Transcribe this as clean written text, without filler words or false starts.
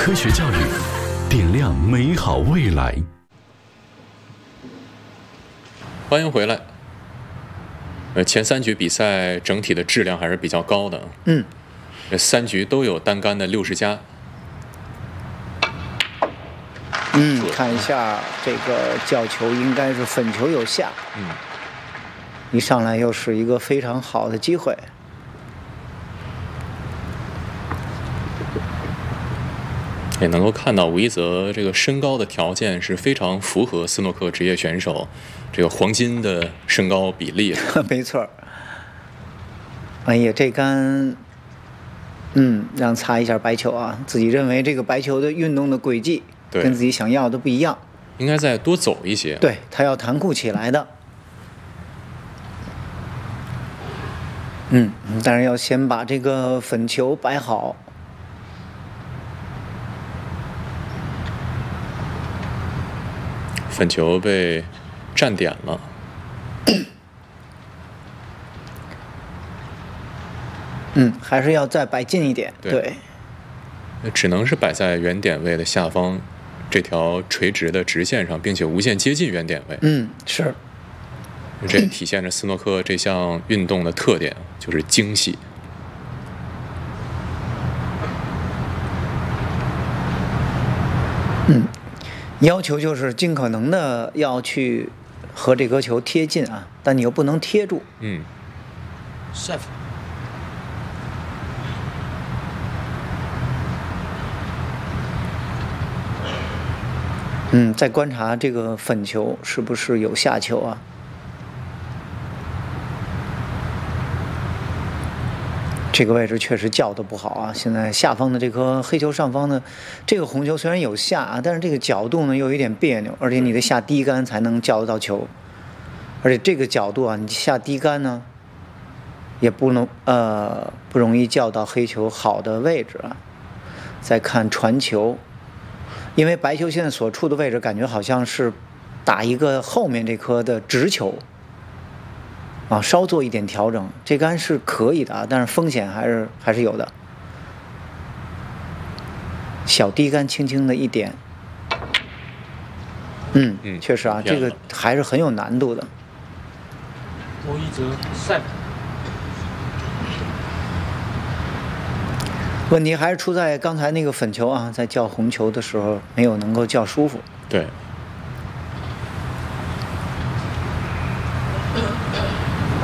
科学教育，点亮美好未来。 欢迎回来。前3局比赛整体的质量还是比较高的。这3局都有单杆的60加。 看一下这个角球应该是粉球有下。一上来又是一个非常好的机会。 也能够看到吴一泽这个身高的条件是非常符合斯诺克职业选手这个黄金的身高比例的。 没错。哎呀，这杆，让擦一下白球啊，自己认为这个白球的运动的轨迹跟自己想要的不一样， 应该再多走一些。 对，他要弹库起来的。但是要先把这个粉球摆好。 粉球被占点了。 还是要再摆近一点。对， 只能是摆在原点位的下方这条垂直的直线上，并且无限接近原点位。 是。 这也体现着斯诺克这项运动的特点，就是精细。 要求就是尽可能的要去和这颗球贴近啊，但你又不能贴住。再观察这个粉球是不是有下球啊？这个位置确实叫得不好啊！现在下方的这颗黑球上方的这个红球虽然有下啊，但是这个角度呢又有一点别扭，而且你得下低杆才能叫得到球，而且这个角度啊，你下低杆呢也不容易叫到黑球好的位置啊。再看传球，因为白球现在所处的位置感觉好像是打一个后面这颗的直球。稍做一点调整，这杆是可以的啊，但是风险还是有的。小低杆轻轻的一点，确实啊，这个还是很有难度的。 吴一泽赛。 问题还是出在刚才那个粉球啊，在叫红球的时候没有能够叫舒服。 对。